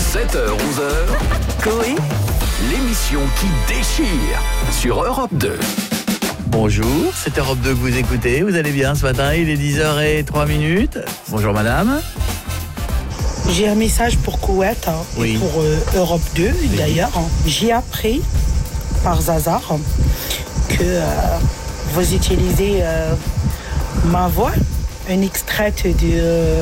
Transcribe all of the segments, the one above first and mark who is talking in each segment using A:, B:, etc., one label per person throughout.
A: 7h-11h,
B: Coé,
A: l'émission qui déchire sur Europe 2.
C: Bonjour, c'est Europe 2 que vous écoutez. Vous allez bien ce matin, il est 10h03. Bonjour madame.
D: J'ai un message pour Koweït
C: Oui.
D: et pour Europe 2 d'ailleurs. J'ai appris par hasard que vous utilisez ma voix, un extrait de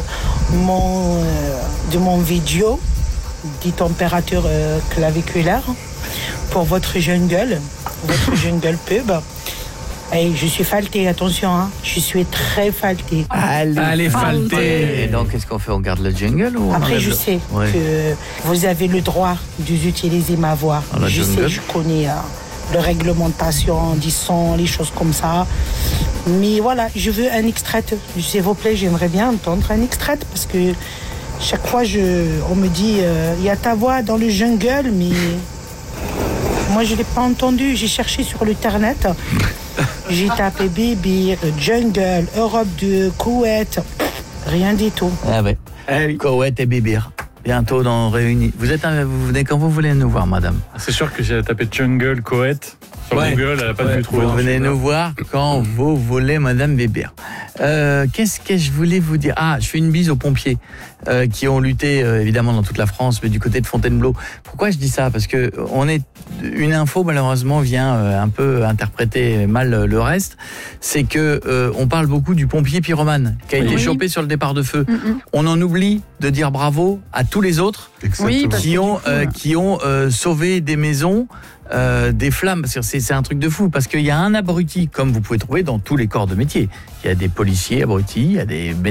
D: mon vidéo de température claviculaire pour votre jungle pub. Et je suis faltée, attention, je suis très faltée.
C: Allez, falté. Et donc, qu'est-ce qu'on fait? On garde le jingle ou on
D: Après,
C: enlève
D: je
C: le-
D: sais
C: Ouais.
D: que vous avez le droit d'utiliser ma voix.
C: Dans la
D: Je
C: jungle.
D: sais, je connais la réglementation du son, les choses comme ça. Mais voilà, je veux un extrait. S'il vous plaît, j'aimerais bien entendre un extrait parce que chaque fois, on me dit il y a ta voix dans le jungle, mais moi, je ne l'ai pas entendu. J'ai cherché sur l'internet. J'ai tapé Bébé, Jungle, Europe 2, Koweït. Rien du tout.
C: Ah ouais. Koweït et Bibir. Bientôt dans Réunis. Vous venez quand vous voulez nous voir, madame.
E: C'est sûr que j'ai tapé Jungle Koweït sur Google, elle n'a pas pu trouver.
C: Vous venez nous voir quand vous voulez, madame Bébir. Qu'est-ce que je voulais vous dire? Ah, je fais une bise aux pompiers qui ont lutté évidemment dans toute la France, mais du côté de Fontainebleau. Pourquoi je dis ça? Parce que une info malheureusement vient un peu interpréter mal le reste. C'est que on parle beaucoup du pompier pyromane qui a été chopé sur le départ de feu. On en oublie de dire bravo à tous les autres
B: oui, parce
C: qui ont sauvé des maisons. Des flammes, parce que c'est un truc de fou, parce qu'il y a un abruti, comme vous pouvez trouver dans tous les corps de métier. Il y a des policiers abrutis, il y a des